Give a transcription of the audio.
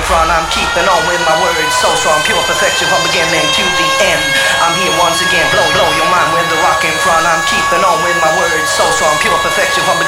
front. I'm keeping on with my words, so strong, pure perfection from beginning to the end. I'm here once again, blow your mind with the rock in front. I'm keeping on with my words, so strong, pure perfection from beginning